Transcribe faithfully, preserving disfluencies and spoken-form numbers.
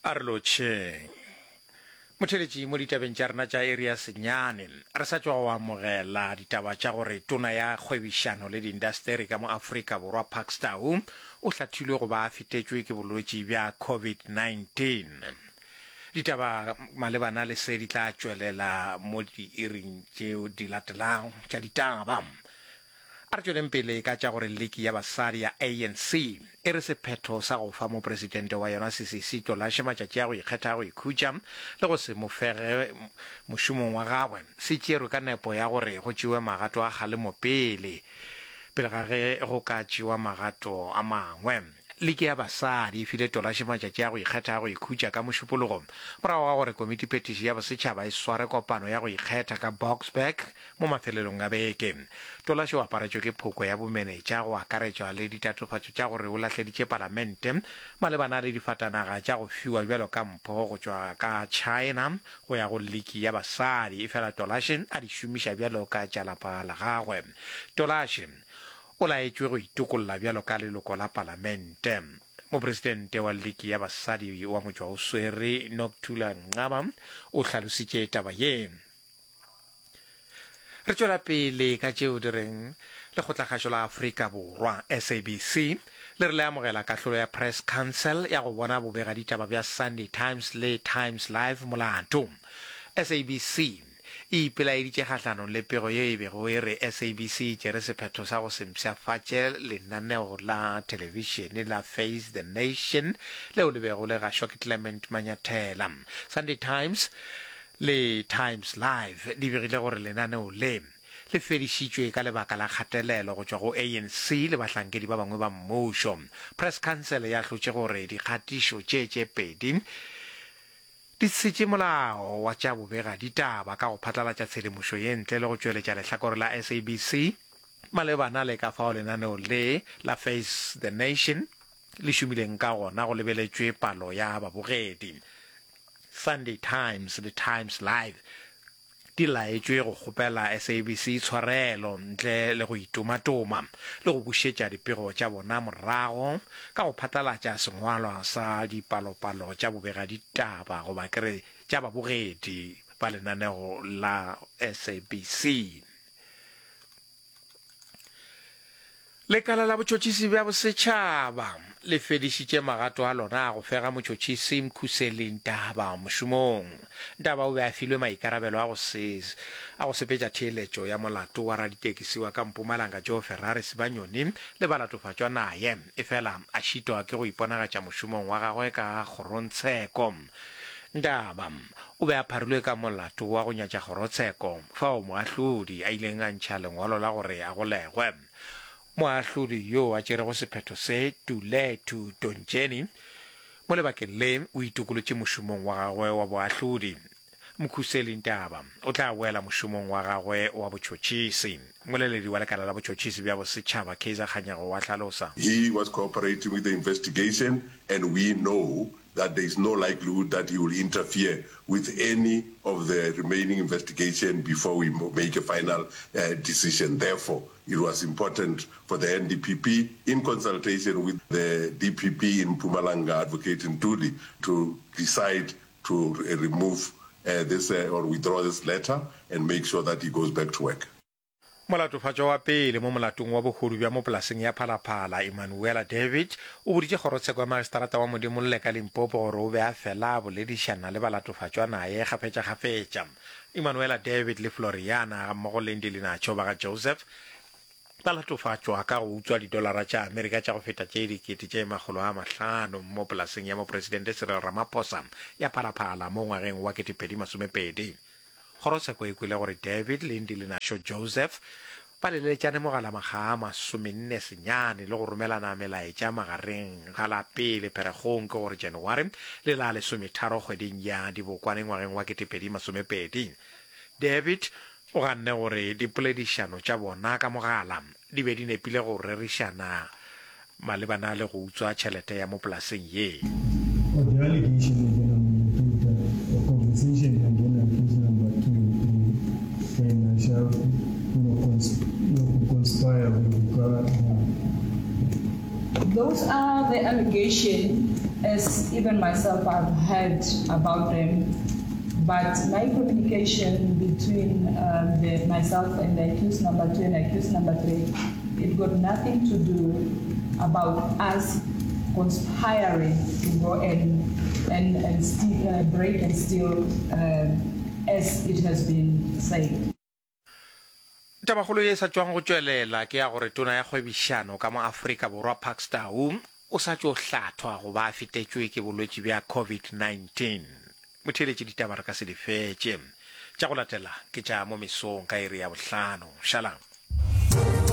Arloche motheletši mo ditabeng tša rena tša area senyane re sa tšwa go amogela ditaba tša gore tona ya kgwebišano le diindasteri ka mo Afrika Borwa Pakstow o hlathilwe go ba a fetetšwe ke bolwetši bja COVID nineteen. Ditaba malebana le se di tla tšwelela mo diiring tšeo di latelang tša ditaba. A re tšweleng pele ka tša gore leki ya basadi ya A N C e re sephetho sa go fa mo presidente wa yona Sisisi Tolashe matšatši a go ikgetha go ikhutša le go se mofege mošomong wa gagwe se tšerwe ka nepo ya gore go tšewe magato a kgalemo pele pele ga ge go ka tšewa magato a mangwe. Leki ya basadi e file Tolashe matšatši a go ikgetha go ikhutša ka mošupologo morago ga gore komiti phetiši ya bosetšhaba e sware kopano ya go ikgetha ka Boksburg mo mafelelong a beke. Tolashe o aparetšwe ke phoko ya bomenetša go akaretšwa le ditatofatšo tša gore o lahleditše palamente malebana le difatanaga tša go fiwa bjalo ka mpho go tšwa ka China go ya go leki ya basadi e fela Tolashe a di šomiša bjalo ka tšalapa la gagwe. Tolashe o laetšwe go itokolola bjalo ka leloko la palamente. Mopresidente wa leki ya basadi wa motšwa o swere Nokuthula Nqaba o hlalositše taba ye. Re tšwela pele ka tšeo di reng lekgotlakgašo la Afrika Borwa S A B C le re le amogela kahlolo ya Press Council ya go bona bobega ditaba bja Sunday Times le Times Live molato. S A B C e ipelaeditše kgahlanong le pego ye e bego e re S A B C tšere sephetho sa go semšafatše lenaneo la televišene la Face the Nation leo le bego le gašwa ke Clement Manyathela. Sunday Times le Times Live di begile gore lenaneo le le fedišitšwe ka lebaka la kgatelelo go tšwa go A N C le bahlankedi ba bangwe ba mmušo. Press Council ya hlotše gore dikgatišo tše tše pedi di tšetše molao wa tša bobega ditaba ka go phatlalatša tshedimošo ye ntle le go tšweletša lehlakore la S A B C malebana le ka fao lenaneo le la Face the Nation le šomileng ka gona go lebeletšwe palo ya babogedi. Sunday Times le Times Live di laetšwe go kgopela S A B C tshwarelo ntle le go itomatoma le go bušetša dipego tša bona morago ka go phatlalatša sengwalwa sa dipalopalo tša bobega ditaba goba kere tša babogedi ba lenaneo la S A B C. Lekala la botšotšhisi bja bosetšhaba le fedišitše magato a lona go fega motšotšhisi Mkhuseli Ntaba mošomong. Ntaba o be a filwe maikarabelo a go sepetša theeletšo ya molato wa raditekisi wa ka Mpumalanga Joe Ferrari Sibanyoni le balatofatšwa naye e fela a šitwa ke go iponagatša mošomong wa gagwe ka kgorontsheko. Ntaba o be a pharilwe ka molato wa go nyatša kgorotsheko fao moahlodi a ileng a ntšha lengwalo la gore a golegwe. Moahlodi yo a tšerego sephetho se Tuletu Tonjeni mo lebakeng le o itokolotše mošomong wa gagwe wa boahlodi. Mkhuseli Ntaba o tla boela mošomong wa gagwe wa botšotšhisi. Moleledi wa lekala la botšotšhisi bja bosetšhaba Kaiser Kganyago wa hlalosa. He was cooperating with the investigation and we know that there is no likelihood that he will interfere with any of the remaining investigation before we make a final uh, decision. Therefore, it was important for the N D P P, in consultation with the D P P in Mpumalanga, Advocate Ntuli, to decide to uh, remove uh, this uh, or withdraw this letter and make sure that he goes back to work. Molatofatšo wa pele mo molatong wa bogodu bja mo polaseng ya Phalaphala Emmanuela David o boditše kgorotsheko ya magistrata wa Modimo Leka Limpopo gore o be a fela boledišana le balatofatšwa naye gafetša-gafetša. Emmanuela David le Floriana mmogo le Ndilinacho ba ga Joseph ba latofatšwa ka go utswa didolara tša Amerika tša go feta tše dikete tše makgolo a mahlano mo polaseng ya mopresidente Cyril Ramaphosa ya Phalaphala mo ngwageng wa ketepedi masomepedi. Kgorotsheko e kwele gore David le Ndilinacho Joseph ba leletšane mogala maga a masomenne senyane le go romelana melaetša magareng ga la pele Pherekgong ke gore January le la lesometharo kgweding ya dibokwane ngwageng wa ketepedi masomepedi. David o ganne gore dipoledišano tša bona ka mogala di be di nepile go rerišana malebana le go utswa tšhelete ya mo polaseng ye. Those are the allegations as even myself, I've heard about them, but my communication between um, the, myself and the accused number two and accused number three, it got nothing to do about us conspiring to go and and, and steal, uh, break and steal, uh, as it has been said. Tabagolo ye sa tswang go tswelela ke ya gore tona ya kgwebišano ka mo Afrika Borwa Pakstau o sa tšo hlathwa go ba fetetšwe ke bolwetši bja COVID nineteen. Motheletši ditaba re ka se di fetše. Tša go latela ke tša mo mesong ka iri ya bohlano. Shalang.